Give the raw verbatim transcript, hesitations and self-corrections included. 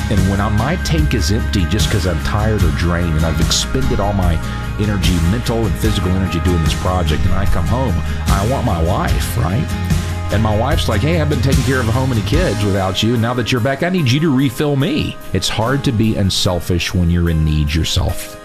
And when I, my tank is empty just because I'm tired or drained and I've expended all my energy, mental and physical energy doing this project, and I come home, I want my wife, right? And my wife's like, hey, I've been taking care of a home and the kids without you. And now that you're back, I need you to refill me. It's hard to be unselfish when you're in need yourself.